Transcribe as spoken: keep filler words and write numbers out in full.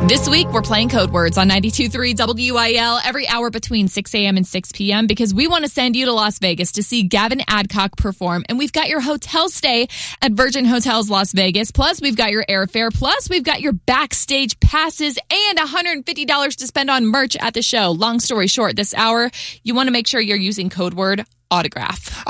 This week, we're playing Code Words on ninety-two point three W I L every hour between six a.m. and six p.m. because we want to send you to Las Vegas to see Gavin Adcock perform. And we've got your hotel stay at Virgin Hotels Las Vegas. Plus, we've got your airfare. Plus, we've got your backstage passes and one hundred fifty dollars to spend on merch at the show. Long story short, this hour, you want to make sure you're using code word autograph.